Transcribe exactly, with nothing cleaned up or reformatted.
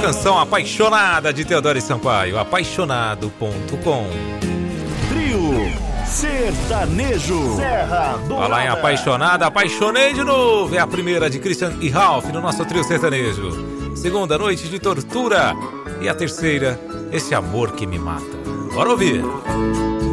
canção Apaixonada de Teodoro e Sampaio, apaixonado ponto com. Trio Sertanejo Serra do Falar em apaixonada, apaixonei de novo. É a primeira de Christian e Ralph no nosso Trio Sertanejo. Segunda, Noite de Tortura. E a terceira, Esse Amor que Me Mata. Bora ouvir.